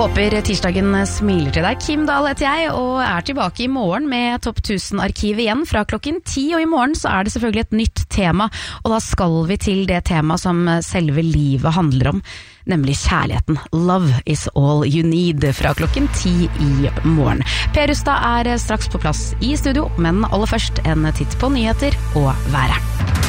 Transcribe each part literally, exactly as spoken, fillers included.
Håper tirsdagen smiler til deg. Kim Dahl heter jeg, og er tilbake i morgen med Topp tusen-arkivet igjen fra klokken ti. Og i morgen så er det selvfølgelig et nytt tema, og da skal vi til det tema som selve livet handler om, nemlig kjærligheten. Love is all you need fra klokken ti i morgen. Per Rustad er straks på plass i studio, men aller først en titt på nyheter og været.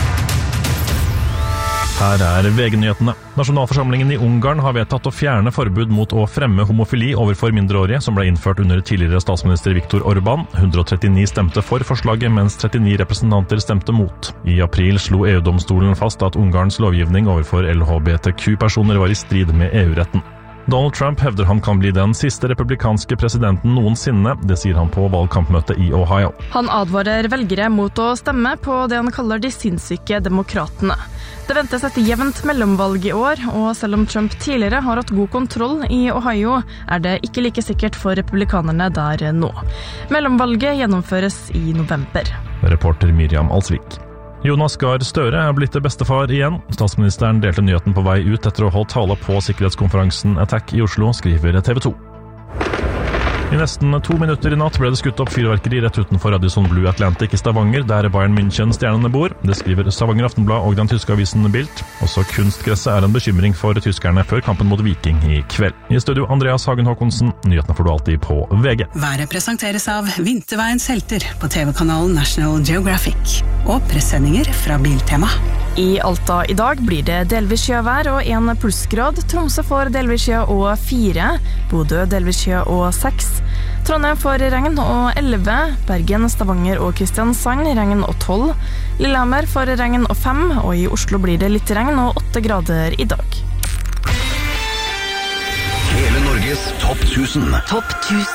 Her er V G-nyhetene. Nasjonalforsamlingen i Ungarn har vedtatt å fjerne forbud mot å fremme homofili overfor mindreårige, som ble innført under tidligere statsminister Viktor Orbán. hundre og trettini stemte for forslaget, mens trettini representanter stemte mot. I april slo E U-domstolen fast at Ungarns lovgivning overfor L H B T Q-personer var i strid med E U-retten. Donald Trump hevder han kan bli den siste republikanske presidenten noensinne. Det sier han på valgkampmøtet i Ohio. Han advarer velgere mot å stemme på det han kaller de sinnssyke demokratene. Det ventes et jevnt mellomvalg i år, og selv om Trump tidligere har hatt god kontroll i Ohio, er det ikke like sikkert for republikanerne der nå. Mellomvalget gjennomføres i november. Reporter Miriam Alsvik. Jonas Gahr Støre er blitt bestefar igjen. Statsministeren delte nyheten på vei ut etter å holde tale på sikkerhetskonferansen Attack i Oslo, skriver T V to. I nesten to minutter i natt ble det skutt opp fyrverkeri rett utenfor Radisson Blu Atlantic i Stavanger, der Bayern München-stjernene bor. Det skriver Stavanger Aftenblad og den tyske avisen Bild. Også kunstgresset er en bekymring for tyskerne før kampen mot Viking i kveld. I studio Andreas Hagen Håkonsen, nyhetene får du alltid på V G. Været presenteres av Vinterveiens helter på T V-kanalen National Geographic og pressendinger fra Biltema. I Alta i dag blir det delvis sjøvær og en plussgrad. Tromsø får delvis sjø og fire. Bodø delvis sjø og seks. Trondheim får regn og elleve. Bergen, Stavanger og Kristiansand regn og tolv. Lillehammer får regn og fem. Og i Oslo blir det litt regn og åtte grader i dag. Hele Norges topp tusen. Topp tusen.